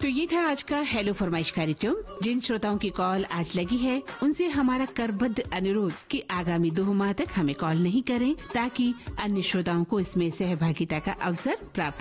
तो ये था आज का हेलो फरमाइश कार्यक्रम। जिन श्रोताओं की कॉल आज लगी है उनसे हमारा करबद्ध अनुरोध कि आगामी 2 माह तक हमें कॉल नहीं करें ताकि अन्य श्रोताओं को इसमें सहभागिता का अवसर प्राप्त